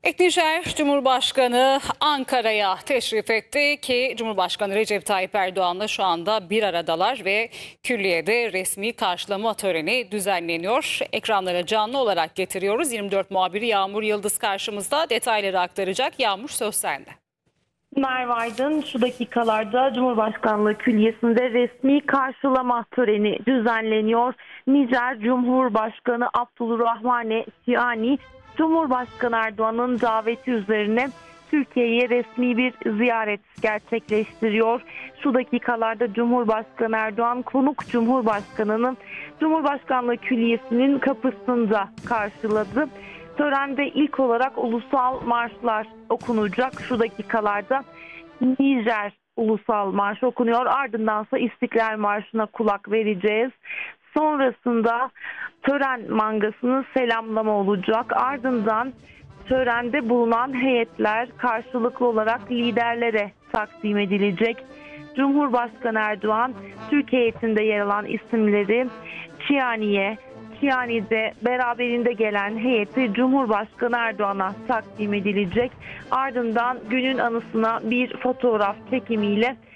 Nijer Cumhurbaşkanı Ankara'ya teşrif etti ki Cumhurbaşkanı Recep Tayyip Erdoğan'la şu anda bir aradalar ve külliyede resmi karşılama töreni düzenleniyor. Ekranlara canlı olarak getiriyoruz. 24 muhabiri Yağmur Yıldız karşımızda detayları aktaracak. Yağmur, söz sende. Merve Aydın şu dakikalarda Cumhurbaşkanlığı Külliyesi'nde resmi karşılama töreni düzenleniyor. Nijer Cumhurbaşkanı Abdulrahmane Tiani, Cumhurbaşkanı Erdoğan'ın daveti üzerine Türkiye'ye resmi bir ziyaret gerçekleştiriyor. Şu dakikalarda Cumhurbaşkanı Erdoğan konuk Cumhurbaşkanı'nın Cumhurbaşkanlığı Külliyesi'nin kapısında karşıladı. Törende ilk olarak ulusal marşlar okunacak. Şu dakikalarda Nijer Ulusal Marşı okunuyor. Ardındansa İstiklal Marşı'na kulak vereceğiz. Sonrasında tören mangasının selamlama olacak. Ardından törende bulunan heyetler karşılıklı olarak liderlere takdim edilecek. Cumhurbaşkanı Erdoğan, Türkiye heyetinde yer alan isimleri Çiğani'de beraberinde gelen heyeti Cumhurbaşkanı Erdoğan'a takdim edilecek. Ardından günün anısına bir fotoğraf çekimiyle